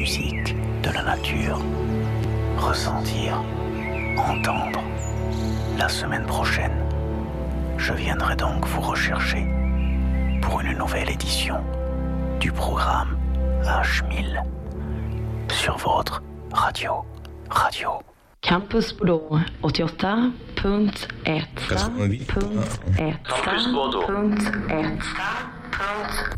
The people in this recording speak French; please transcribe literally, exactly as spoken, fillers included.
musique, de la nature. Ressentir, entendre. La semaine prochaine, je viendrai donc vous rechercher pour une nouvelle édition du programme H mille sur votre radio. Radio. Campus Bordeaux åttioåtta punkt ett. Campus Bordeaux. Punkt ett. Punkt ett.